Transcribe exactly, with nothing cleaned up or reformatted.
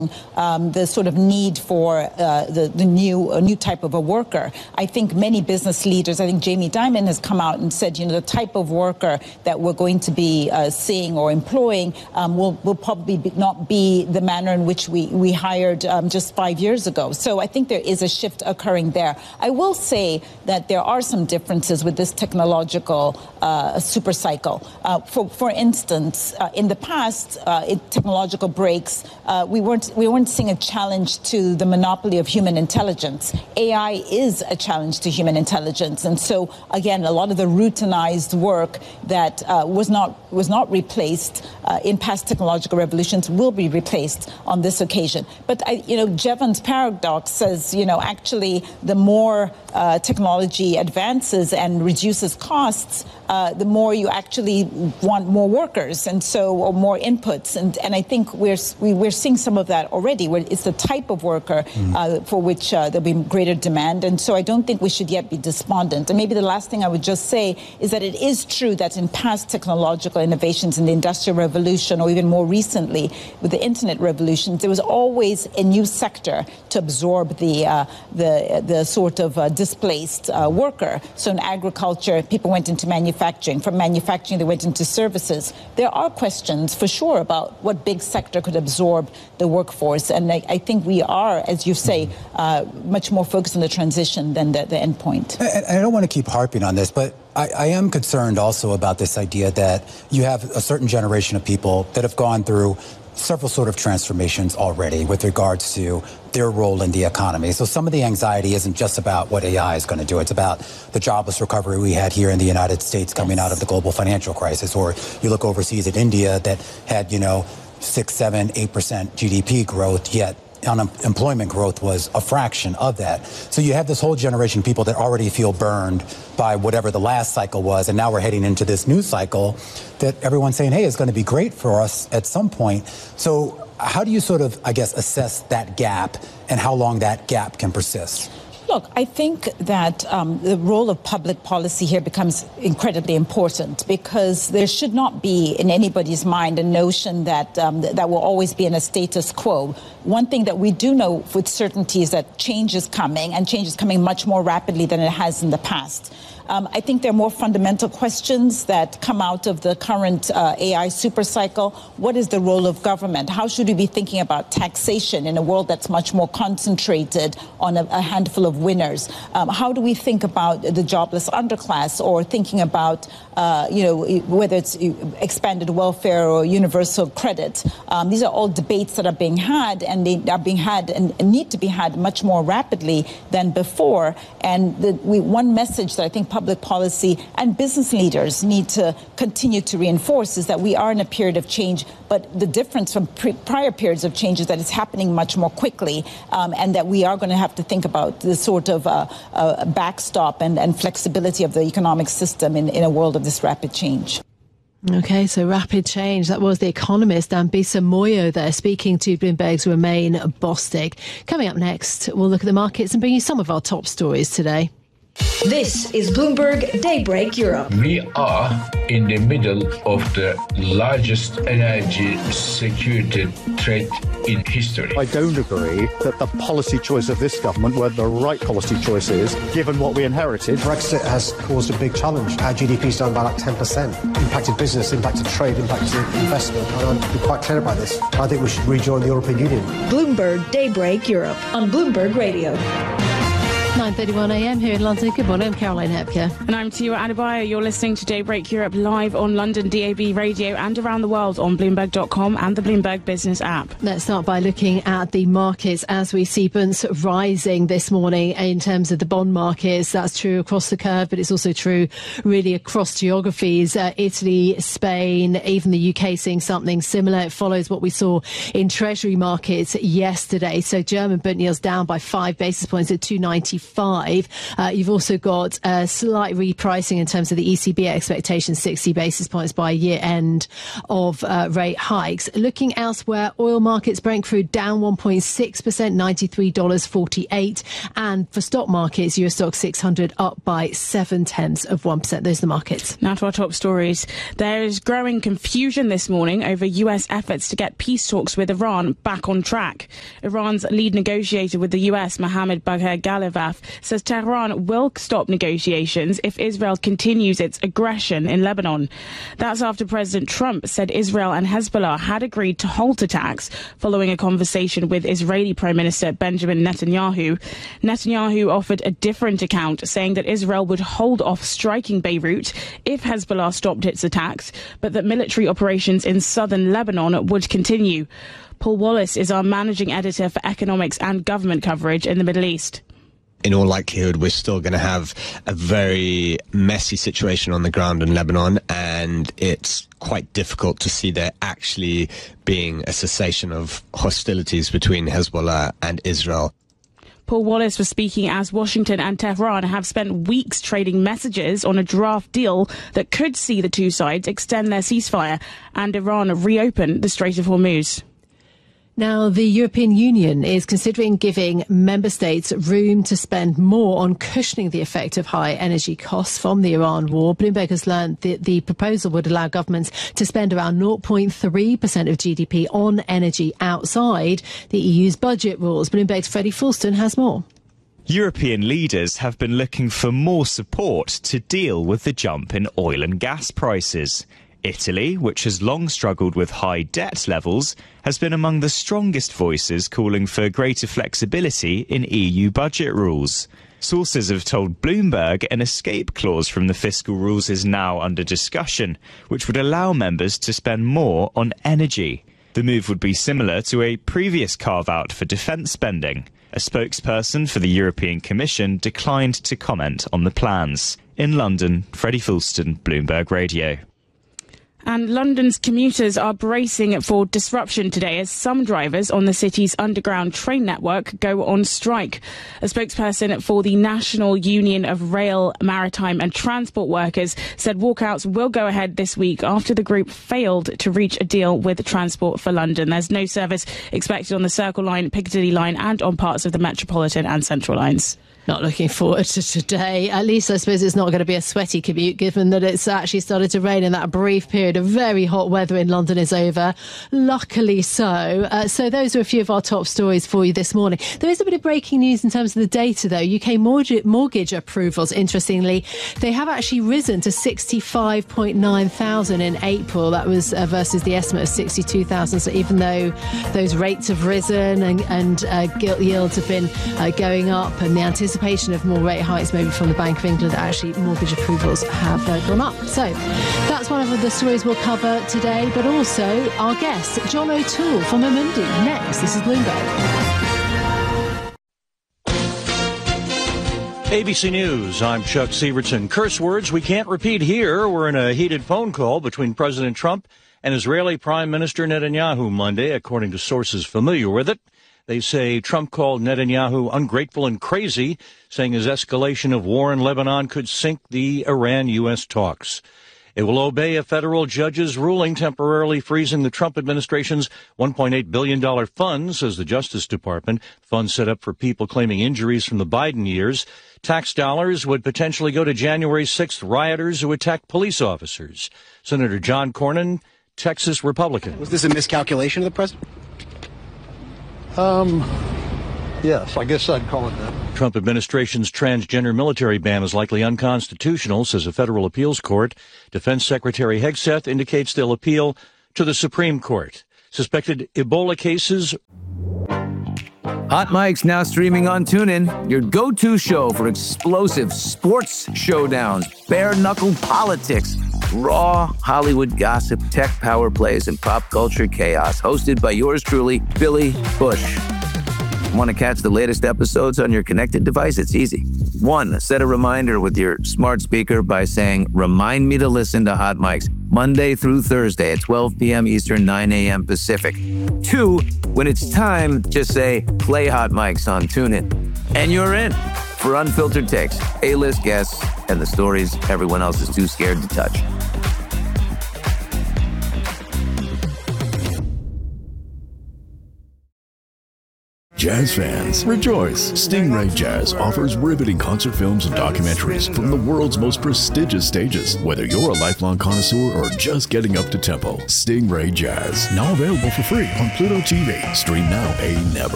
Um, the sort of need for uh, the, the new a new type of a worker. I think many business leaders, I think Jamie Dimon has come out and said, you know, the type of worker that we're going to be uh, seeing or employing um, will, will probably be, not be the manner in which we, we hired um, just five years ago. So I think there is a shift occurring there. I will say that there are some differences with this technological uh, super cycle. Uh, for, for instance, uh, in the past, uh, in technological breaks, uh, we weren't we weren't seeing a challenge to the monopoly of human intelligence. A I is a challenge to human intelligence. And so, again, a lot of the routinized work that uh, was not was not replaced uh, in past technological revolutions will be replaced on this occasion. But, I, you know, Jevons paradox says, you know, actually, the more uh, technology advances and reduces costs, uh, the more you actually want more workers and so or more inputs. And, and I think we're, we, we're seeing some of that already, where it's the type of worker mm. uh, for which uh, there'll be greater demand. And so I don't think we should yet be despondent. And maybe the last thing I would just say is that it is true that in past technological innovations in the Industrial Revolution, or even more recently with the Internet revolution, there was always a new sector to absorb the uh, the the sort of uh, displaced uh, worker. So in agriculture, people went into manufacturing. From manufacturing, they went into services. There are questions for sure about what big sector could absorb the workforce. And I, I think we are, as you say, uh, much more focused on the transition than the, the end point. And I don't want to keep harping on this, but I, I am concerned also about this idea that you have a certain generation of people that have gone through several sort of transformations already with regards to their role in the economy. So some of the anxiety isn't just about what A I is going to do. It's about the jobless recovery we had here in the United States coming yes. out of the global financial crisis. Or you look overseas at India that had, you know, six, seven, eight percent G D P growth, yet unemployment growth was a fraction of that. So you have this whole generation of people that already feel burned by whatever the last cycle was, and now we're heading into this new cycle that everyone's saying, hey, it's going to be great for us at some point. So how do you sort of, I guess, assess that gap and how long that gap can persist? Look, I think that um, the role of public policy here becomes incredibly important, because there should not be in anybody's mind a notion that um, th- that will always be in a status quo. One thing that we do know with certainty is that change is coming, and change is coming much more rapidly than it has in the past. Um, I think there are more fundamental questions that come out of the current uh, A I supercycle. What is the role of government? How should we be thinking about taxation in a world that's much more concentrated on a, a handful of winners? Um, how do we think about the jobless underclass, or thinking about, uh, you know, whether it's expanded welfare or universal credit? Um, these are all debates that are being had, and they are being had and need to be had much more rapidly than before. And the, we, one message that I think public policy and business leaders need to continue to reinforce is that we are in a period of change, but the difference from pre- prior periods of change is that it's happening much more quickly, um, and that we are going to have to think about the sort of uh, uh, backstop and, and flexibility of the economic system in, in a world of this rapid change. OK, so rapid change. That was the economist Dambisa Moyo there speaking to Bloomberg's Romain Bostick. Coming up next, we'll look at the markets and bring you some of our top stories today. This is Bloomberg Daybreak Europe. We are in the middle of the largest energy security threat in history. I don't agree that the policy choice of this government were the right policy choice is, given what we inherited. Brexit has caused a big challenge. Our G D P's down by like ten percent. Impacted business, impacted trade, impacted investment. And I'm quite clear about this. I think we should rejoin the European Union. Bloomberg Daybreak Europe on Bloomberg Radio. nine thirty-one a m here in London. Good morning, I'm Caroline Hepker. And I'm Tiwa Adebayo. You're listening to Daybreak Europe live on London D A B radio and around the world on Bloomberg dot com and the Bloomberg Business app. Let's start by looking at the markets as we see bunds rising this morning in terms of the bond markets. That's true across the curve, but it's also true really across geographies. Uh, Italy, Spain, even the U K seeing something similar. It follows what we saw in Treasury markets yesterday. So German bund yields down by five basis points at two ninety. fifty-five. Uh, you've also got a slight repricing in terms of the E C B expectation, sixty basis points by year end of uh, rate hikes. Looking elsewhere, oil markets, Brent crude down one point six percent, ninety-three dollars forty-eight. And for stock markets, U S stock six hundred up by seven tenths of one percent. Those are the markets. Now to our top stories. There is growing confusion this morning over U S efforts to get peace talks with Iran back on track. Iran's lead negotiator with the U S, Mohammad Bagher Ghalibaf, says Tehran will stop negotiations if Israel continues its aggression in Lebanon. That's after President Trump said Israel and Hezbollah had agreed to halt attacks following a conversation with Israeli Prime Minister Benjamin Netanyahu. Netanyahu offered a different account, saying that Israel would hold off striking Beirut if Hezbollah stopped its attacks, but that military operations in southern Lebanon would continue. Paul Wallace is our managing editor for economics and government coverage in the Middle East. In all likelihood, we're still going to have a very messy situation on the ground in Lebanon, and it's quite difficult to see there actually being a cessation of hostilities between Hezbollah and Israel. Paul Wallace was speaking as Washington and Tehran have spent weeks trading messages on a draft deal that could see the two sides extend their ceasefire and Iran reopen the Strait of Hormuz. Now, the European Union is considering giving member states room to spend more on cushioning the effect of high energy costs from the Iran war. Bloomberg has learned that the proposal would allow governments to spend around zero point three percent of G D P on energy outside the E U's budget rules. Bloomberg's Freddie Fulston has more. European leaders have been looking for more support to deal with the jump in oil and gas prices. Italy, which has long struggled with high debt levels, has been among the strongest voices calling for greater flexibility in E U budget rules. Sources have told Bloomberg an escape clause from the fiscal rules is now under discussion, which would allow members to spend more on energy. The move would be similar to a previous carve-out for defence spending. A spokesperson for the European Commission declined to comment on the plans. In London, Freddie Fulston, Bloomberg Radio. And London's commuters are bracing for disruption today as some drivers on the city's underground train network go on strike. A spokesperson for the National Union of Rail, Maritime and Transport Workers said walkouts will go ahead this week after the group failed to reach a deal with Transport for London. There's no service expected on the Circle Line, Piccadilly Line and on parts of the Metropolitan and Central lines. Not looking forward to today. At least I suppose it's not going to be a sweaty commute, given that it's actually started to rain and that brief period of very hot weather in London is over. Luckily so. Uh, so those are a few of our top stories for you this morning. There is a bit of breaking news in terms of the data, though. U K mortgage, mortgage approvals, interestingly, they have actually risen to sixty-five point nine thousand in April. That was uh, versus the estimate of sixty-two thousand. So even though those rates have risen and, and uh, gilt yields have been uh, going up and the anticipation Anticipation of more rate hikes maybe from the Bank of England, actually mortgage approvals have uh, gone up. So that's one of the stories we'll cover today, but also our guest, John O'Toole from Amundi. Next, this is Bloomberg. A B C News, I'm Chuck Sievertson. Curse words we can't repeat here. We're in a heated phone call between President Trump and Israeli Prime Minister Netanyahu Monday, according to sources familiar with it. They say Trump called Netanyahu ungrateful and crazy, saying his escalation of war in Lebanon could sink the Iran-U S talks. It will obey a federal judge's ruling temporarily freezing the Trump administration's one point eight billion dollars fund, says the Justice Department. Funds set up for people claiming injuries from the Biden years. Tax dollars would potentially go to January sixth rioters who attacked police officers. Senator John Cornyn, Texas Republican. Was this a miscalculation of the president? Um, yes, I guess I'd call it that. Trump administration's transgender military ban is likely unconstitutional, says a federal appeals court. Defense Secretary Hegseth indicates they'll appeal to the Supreme Court. Suspected Ebola cases. Hot Mike's now streaming on TuneIn, your go-to show for explosive sports showdowns, bare-knuckle politics, raw Hollywood gossip, tech power plays, and pop culture chaos. Hosted by yours truly, Billy Bush. Want to catch the latest episodes on your connected device? It's easy. One, set a reminder with your smart speaker by saying, remind me to listen to Hot Mike's Monday through Thursday at twelve p.m. Eastern, nine a.m. Pacific. Two, when it's time, just say, play Hot Mike's on TuneIn. And you're in. for unfiltered takes, A-list guests, and the stories everyone else is too scared to touch. Jazz fans, rejoice! Stingray Jazz offers riveting concert films and documentaries from the world's most prestigious stages. Whether you're a lifelong connoisseur or just getting up to tempo, Stingray Jazz, now available for free on Pluto T V. Stream now, pay never.